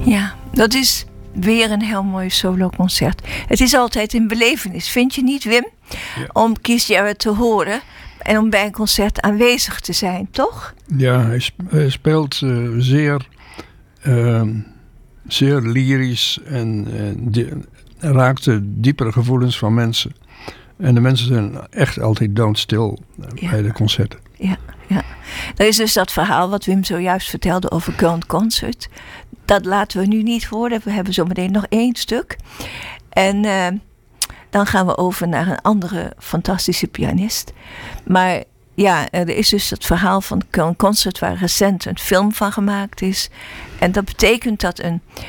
Ja, dat is weer een heel mooi soloconcert. Het is altijd een belevenis, vind je niet, Wim? Ja. Om Keith Jarrett te horen en om bij een concert aanwezig te zijn, toch? Ja, hij speelt zeer lyrisch en raakt de diepere gevoelens van mensen. En de mensen zijn echt altijd doodstil bij de concerten. Ja. Er is dus dat verhaal wat Wim zojuist vertelde over Köln Concert. Dat laten we nu niet horen. We hebben zometeen nog 1 stuk. En dan gaan we over naar een andere fantastische pianist. Maar ja, er is dus het verhaal van Köln Concert waar recent een film van gemaakt is. En dat betekent dat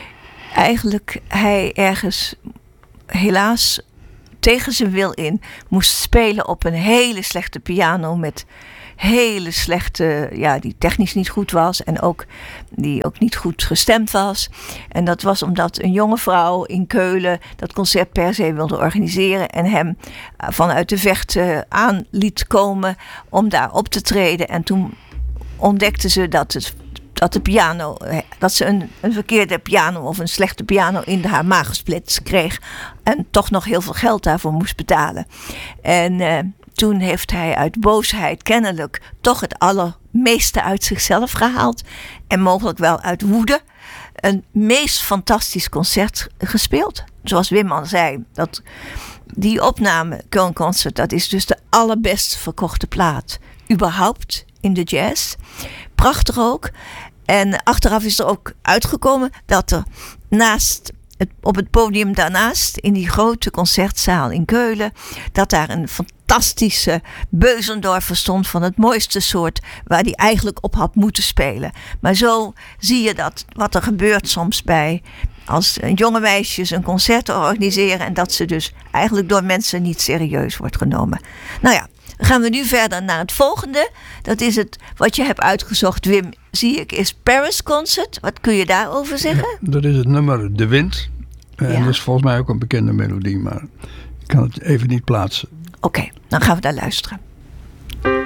hij ergens helaas tegen zijn wil in moest spelen op een hele slechte piano met hele slechte, die technisch niet goed was en die ook niet goed gestemd was. En dat was omdat een jonge vrouw in Keulen dat concert per se wilde organiseren en hem vanuit de Vecht aan liet komen om daar op te treden. En toen ontdekte ze dat ze een verkeerde piano of een slechte piano in haar maaggesplits kreeg en toch nog heel veel geld daarvoor moest betalen. En toen heeft hij uit boosheid kennelijk toch het allermeeste uit zichzelf gehaald. En mogelijk wel uit woede. Een meest fantastisch concert gespeeld. Zoals Wim al zei. Die opname, Köln Concert, dat is dus de allerbest verkochte plaat. Überhaupt in de jazz. Prachtig ook. En achteraf is er ook uitgekomen dat er op het podium daarnaast, in die grote concertzaal in Keulen, dat daar een fantastische Beuzendorfer stond van het mooiste soort, waar die eigenlijk op had moeten spelen. Maar zo zie je wat er gebeurt soms als jonge meisjes een concert organiseren en dat ze dus eigenlijk door mensen niet serieus wordt genomen. Nou ja, dan gaan we nu verder naar het volgende. Dat is het wat je hebt uitgezocht, Wim, zie ik, is Paris Concert. Wat kun je daarover zeggen? Ja, dat is het nummer De Wind. En dat is volgens mij ook een bekende melodie, maar ik kan het even niet plaatsen. Oké, dan gaan we daar luisteren.